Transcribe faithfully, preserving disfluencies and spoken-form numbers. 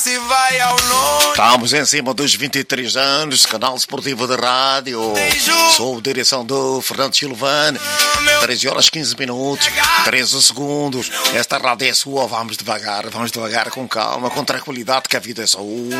se vai ao longe. Estamos em cima dos vinte e três anos, canal esportivo de rádio. Sou direção do Fernando Silvano. treze horas quinze minutos, treze segundos. Esta rádio é sua, vamos devagar, vamos devagar, com calma, com tranquilidade, que a vida é saúde.